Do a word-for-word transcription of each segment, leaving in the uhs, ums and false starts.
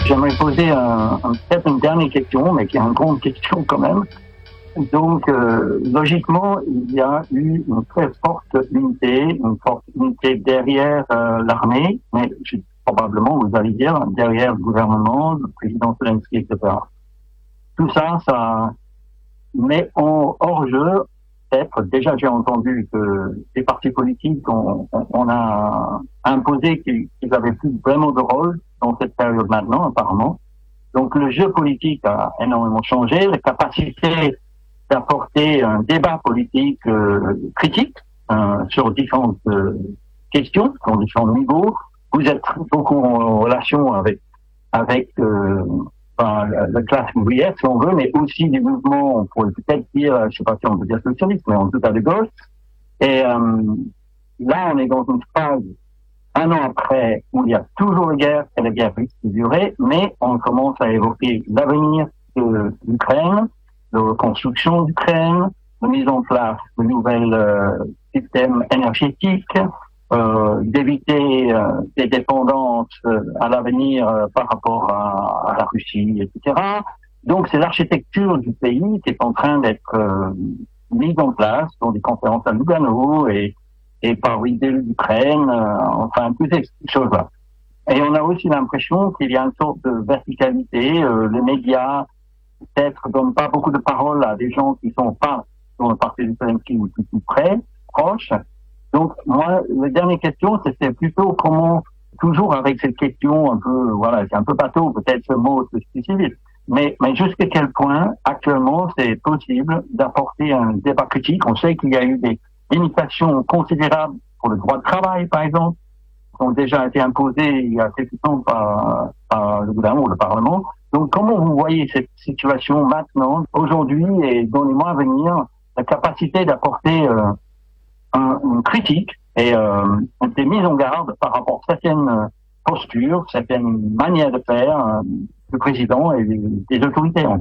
J'aimerais poser un, un, peut-être une dernière question, mais qui est une grande question quand même. Donc, euh, logiquement, il y a eu une très forte unité, une forte unité derrière euh, l'armée, mais je, probablement, vous allez dire, derrière le gouvernement, le président Zelensky, et cetera. Tout ça, ça met en hors-jeu, peut-être, déjà j'ai entendu que les partis politiques, on, on, on a imposé qu'ils n'avaient plus vraiment de rôle dans cette période maintenant, apparemment. Donc, le jeu politique a énormément changé, la capacité d'apporter un débat politique euh, critique euh, sur différentes euh, questions, sur différents niveaux. Vous êtes beaucoup en relation avec avec euh, enfin, la, la classe ouvrière, si on veut, mais aussi des mouvements, on pourrait peut-être dire, je sais pas si on peut dire socialiste, mais en tout cas de gauche. Et euh, là, on est dans une phase, un an après, où il y a toujours la guerre, et la guerre risque de durer, mais on commence à évoquer l'avenir de l'Ukraine, de reconstruction d'Ukraine, de mise en place de nouveaux euh, systèmes énergétiques, euh, d'éviter euh, des dépendances euh, à l'avenir euh, par rapport à, à la Russie, et cetera. Donc c'est l'architecture du pays qui est en train d'être euh, mise en place dans des conférences à Lugano et, et par l'idée de l'Ukraine, euh, enfin toutes ces choses-là. Et on a aussi l'impression qu'il y a une sorte de verticalité, euh, les médias peut-être donnent pas beaucoup de paroles à des gens qui sont pas dans le parti du Zelensky ou tout, tout près, proches. Donc, moi, la dernière question, c'était plutôt comment, toujours avec cette question un peu, voilà, c'est un peu bateau, peut-être ce mot spécifique, mais, mais jusqu'à quel point, actuellement, c'est possible d'apporter un débat critique. On sait qu'il y a eu des limitations considérables pour le droit de travail, par exemple, qui ont déjà été imposées il y a quelque temps par, par le gouvernement ou le Parlement. Donc, comment vous voyez cette situation maintenant, aujourd'hui et dans les mois à venir, la capacité d'apporter euh, un, une critique et euh, des mises en garde par rapport à certaines postures, certaines manières de faire euh, du président et des, des autorités en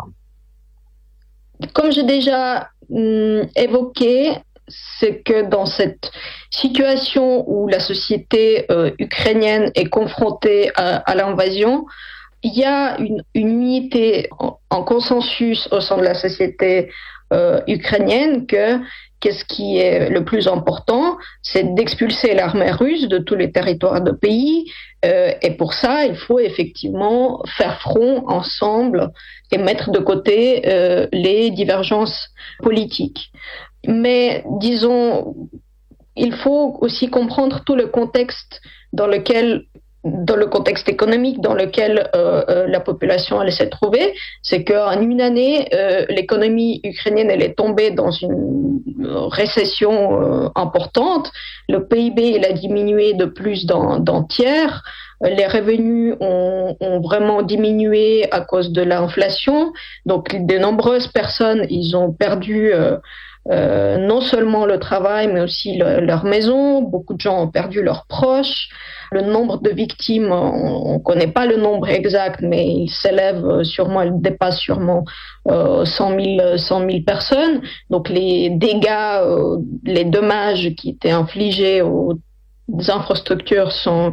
fait. Comme j'ai déjà hum, évoqué, c'est que dans cette situation où la société euh, ukrainienne est confrontée à, à l'invasion, il y a une, une unité en, en consensus au sein de la société euh, ukrainienne que qu'est-ce qui est le plus important, c'est d'expulser l'armée russe de tous les territoires du pays. Euh, et pour ça, il faut effectivement faire front ensemble et mettre de côté euh, les divergences politiques. Mais disons, il faut aussi comprendre tout le contexte dans lequel dans le contexte économique dans lequel euh, euh, la population elle s'est trouvée, c'est qu'en une année, euh, l'économie ukrainienne elle est tombée dans une récession euh, importante. Le P I B il a diminué de plus d'un, d'un tiers. Les revenus ont, ont vraiment diminué à cause de l'inflation. Donc, de nombreuses personnes ils ont perdu euh, euh, non seulement le travail, mais aussi le, leur maison. Beaucoup de gens ont perdu leurs proches. Le nombre de victimes, on ne connaît pas le nombre exact, mais il s'élève sûrement, il dépasse sûrement euh, cent mille personnes. Donc les dégâts, euh, les dommages qui étaient infligés aux infrastructures sont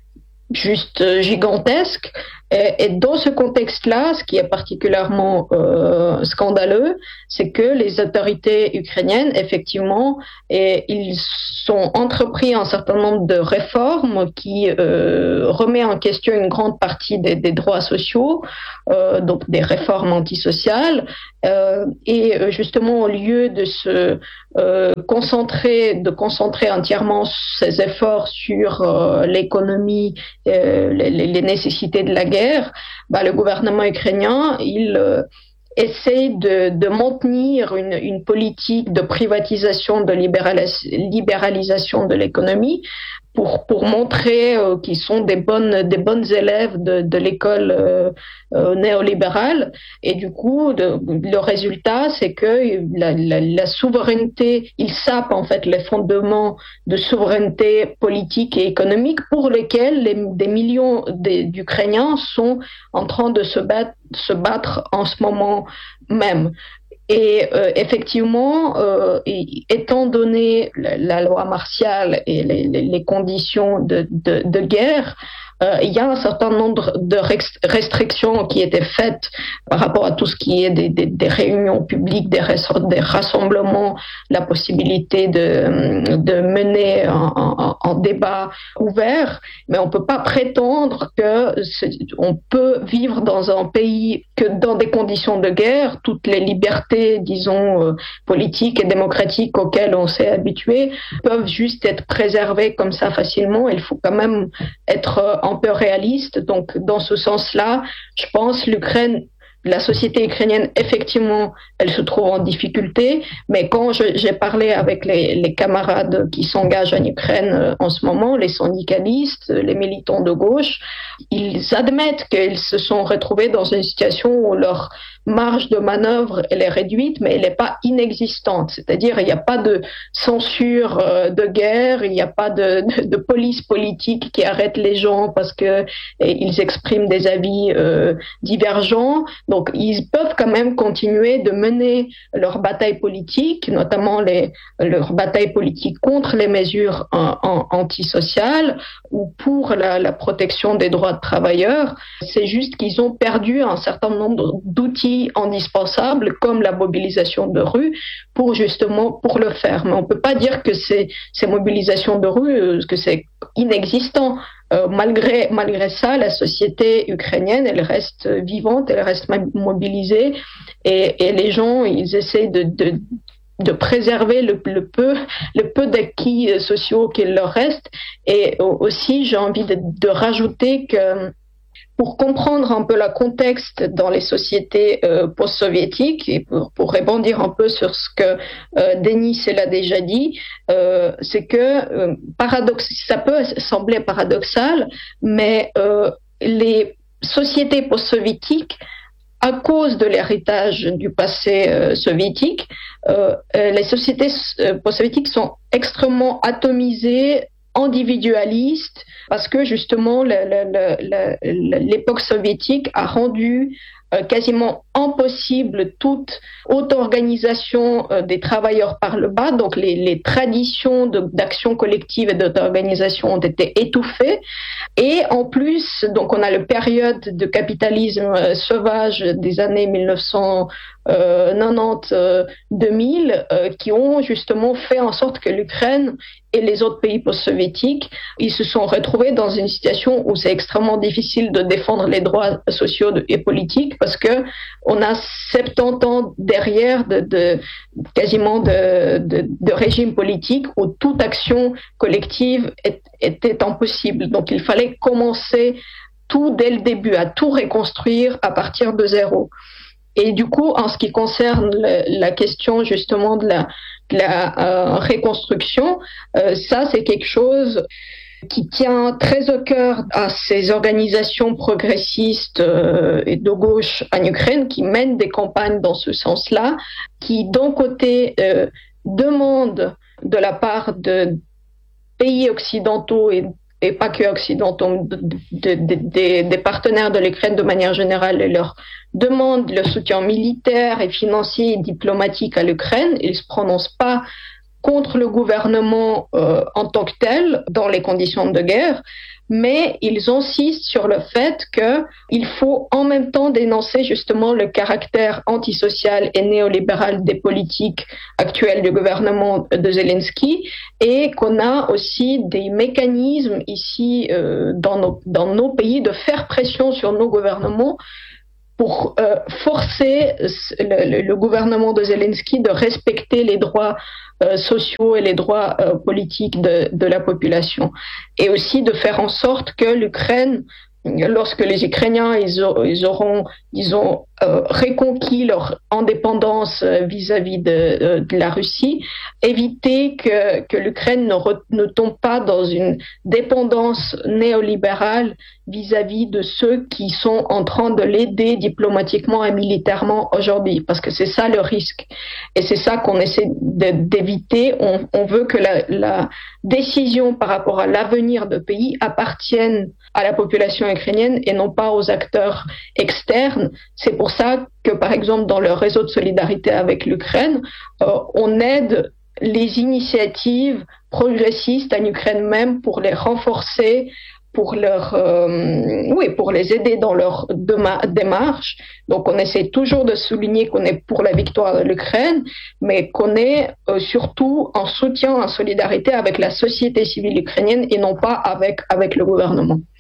juste gigantesques. Et, et dans ce contexte-là, ce qui est particulièrement euh, scandaleux, c'est que les autorités ukrainiennes, effectivement, et, ils sont entrepris un certain nombre de réformes qui euh, remet en question une grande partie des, des droits sociaux, euh, donc des réformes antisociales. Euh, et justement, au lieu de se euh, concentrer, de concentrer entièrement ses efforts sur euh, l'économie, euh, les, les nécessités de la guerre, bah, le gouvernement ukrainien, il euh, essaie de, de maintenir une, une politique de privatisation, de libéralis- libéralisation de l'économie pour, pour montrer euh, qu'ils sont des bonnes, des bonnes élèves de, de l'école euh, euh, néolibérale. Et du coup, de, le résultat, c'est que la, la, la souveraineté, ils sapent en fait les fondements de souveraineté politique et économique pour lesquels les, des millions d'Ukrainiens sont en train de se battre, se battre en ce moment même. Et euh, effectivement, euh, étant donné la, la loi martiale et les, les conditions de, de, de guerre, euh, il y a un certain nombre de restrictions qui étaient faites par rapport à tout ce qui est des, des, des réunions publiques, des, des rassemblements, la possibilité de, de mener un, un, un débat ouvert, mais on peut pas prétendre que on peut vivre dans un pays que dans des conditions de guerre, toutes les libertés, disons, euh, politiques et démocratiques auxquelles on s'est habitué peuvent juste être préservées comme ça facilement. Il faut quand même être un peu réaliste. Donc, dans ce sens-là, je pense l'Ukraine, la société ukrainienne, effectivement, elle se trouve en difficulté, mais quand je, j'ai parlé avec les, les camarades qui s'engagent en Ukraine en ce moment, les syndicalistes, les militants de gauche, ils admettent qu'ils se sont retrouvés dans une situation où leur marge de manœuvre, elle est réduite, mais elle n'est pas inexistante. C'est-à-dire, il n'y a pas de censure de guerre, il n'y a pas de, de, de police politique qui arrête les gens parce que ils expriment des avis euh, divergents. Donc, ils peuvent quand même continuer de mener leur bataille politique, notamment les, leur bataille politique contre les mesures en, en, antisociales ou pour la, la protection des droits de travailleurs. C'est juste qu'ils ont perdu un certain nombre d'outils indispensables comme la mobilisation de rue pour justement pour le faire. Mais on peut pas dire que ces, ces mobilisations de rue, que c'est inexistant. Euh, malgré, malgré ça, la société ukrainienne, elle reste vivante, elle reste mobilisée et, et les gens, ils essaient de, de de préserver le, le peu, le peu d'acquis sociaux qu'il leur reste. Et aussi, j'ai envie de, de rajouter que pour comprendre un peu le contexte dans les sociétés euh, post-soviétiques et pour, pour rebondir un peu sur ce que euh, Denis l'a déjà dit, euh, c'est que euh, paradoxe, ça peut sembler paradoxal, mais euh, les sociétés post-soviétiques, à cause de l'héritage du passé euh, soviétique, euh, les sociétés post-soviétiques sont extrêmement atomisées, individualistes, parce que justement le, le, le, l'époque soviétique a rendu euh, quasiment impossible toute auto-organisation euh, des travailleurs par le bas. Donc les, les traditions de, d'action collective et d'auto-organisation ont été étouffées. Et en plus, donc on a la période de capitalisme euh, sauvage des années mille neuf cent quatre-vingt-dix deux mille euh, qui ont justement fait en sorte que l'Ukraine et les autres pays post-soviétiques, ils se sont retrouvés dans une situation où c'est extrêmement difficile de défendre les droits sociaux et politiques parce que on a soixante-dix ans derrière de, de quasiment de, de, de régime politique où toute action collective est, était impossible. Donc il fallait commencer tout dès le début, à tout reconstruire à partir de zéro. Et du coup, en ce qui concerne le, la question justement de la, de la euh, reconstruction, euh, ça c'est quelque chose qui tient très au cœur à ces organisations progressistes euh, et de gauche en Ukraine qui mènent des campagnes dans ce sens-là, qui d'un côté euh, demandent de la part de pays occidentaux et et pas que occidentaux, de, de, de, de, des partenaires de l'Ukraine de manière générale, et leur demandent le soutien militaire et financier et diplomatique à l'Ukraine. Ils ne se prononcent pas contre le gouvernement euh, en tant que tel, dans les conditions de guerre, mais ils insistent sur le fait qu'il faut en même temps dénoncer justement le caractère antisocial et néolibéral des politiques actuelles du gouvernement de Zelensky et qu'on a aussi des mécanismes ici euh, dans, nos, dans nos pays de faire pression sur nos gouvernements pour euh, forcer le, le, le gouvernement de Zelensky de respecter les droits euh, sociaux et les droits euh, politiques de, de la population. Et aussi de faire en sorte que l'Ukraine, lorsque les Ukrainiens ils, a, ils auront ils ont euh, reconquis leur indépendance vis-à-vis de, euh, de la Russie, éviter que, que l'Ukraine ne, re, ne tombe pas dans une dépendance néolibérale vis-à-vis de ceux qui sont en train de l'aider diplomatiquement et militairement aujourd'hui, parce que c'est ça le risque. Et c'est ça qu'on essaie de, d'éviter. On, on veut que la, la décision par rapport à l'avenir de pays appartienne à la population ukrainienne et non pas aux acteurs externes. C'est pour ça que, par exemple, dans le réseau de solidarité avec l'Ukraine, euh, on aide les initiatives progressistes en Ukraine même pour les renforcer, pour leur, euh, oui, pour les aider dans leur démarche. Donc, on essaie toujours de souligner qu'on est pour la victoire de l'Ukraine, mais qu'on est euh, surtout en soutien, en solidarité avec la société civile ukrainienne et non pas avec, avec le gouvernement.